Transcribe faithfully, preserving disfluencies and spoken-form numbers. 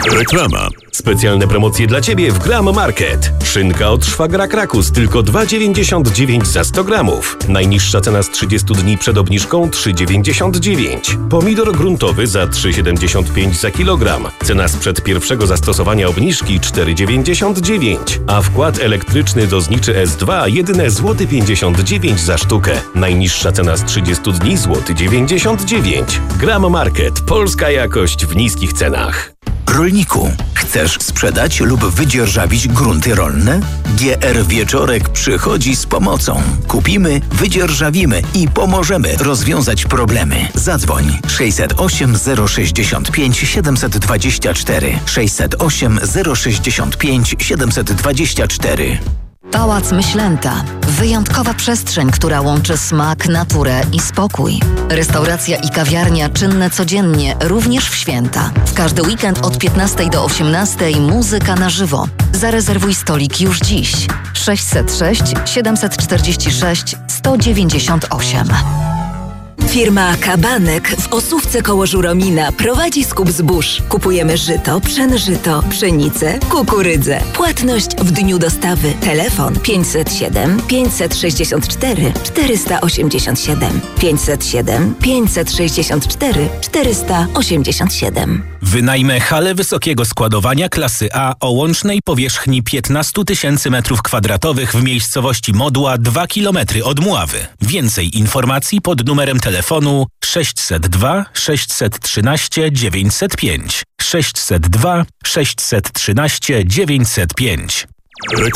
Reklama. Specjalne promocje dla Ciebie w Gram Market. Szynka od szwagra Krakus tylko dwa dziewięćdziesiąt dziewięć za sto gramów. Najniższa cena z trzydziestu dni przed obniżką trzy dziewięćdziesiąt dziewięć. Pomidor gruntowy za trzy siedemdziesiąt pięć za kilogram. Cena sprzed pierwszego zastosowania obniżki cztery dziewięćdziesiąt dziewięć. A wkład elektryczny do zniczy S dwa jedyne złoty pięćdziesiąt dziewięć za sztukę. Najniższa cena z trzydziestu dni złoty dziewięćdziesiąt dziewięć. Gram Market. Polska jakość w niskich cenach. Rolniku, chcesz sprzedać lub wydzierżawić grunty rolne? G R Wieczorek przychodzi z pomocą. Kupimy, wydzierżawimy i pomożemy rozwiązać problemy. Zadzwoń sześćset osiem zero sześćdziesiąt pięć siedemset dwadzieścia cztery sześćset osiem zero sześćdziesiąt pięć siedemset dwadzieścia cztery. Pałac Myślęta. Wyjątkowa przestrzeń, która łączy smak, naturę i spokój. Restauracja i kawiarnia czynne codziennie, również w święta. W każdy weekend od piętnastej do osiemnastej muzyka na żywo. Zarezerwuj stolik już dziś. sześćset sześć siedemset czterdzieści sześć sto dziewięćdziesiąt osiem. Firma Kabanek w Osówce koło Żuromina prowadzi skup zbóż. Kupujemy żyto, pszenżyto, pszenicę, kukurydzę. Płatność w dniu dostawy. Telefon pięćset siedem pięćset sześćdziesiąt cztery czterysta osiemdziesiąt siedem pięćset siedem pięćset sześćdziesiąt cztery czterysta osiemdziesiąt siedem. Wynajmę halę wysokiego składowania klasy A o łącznej powierzchni piętnaście tysięcy metrów kwadratowych w miejscowości Modła dwa kilometry od Mławy. Więcej informacji pod numerem telefonu sześćset dwa sześćset trzynaście dziewięćset pięć sześćset dwa sześćset trzynaście dziewięćset pięć.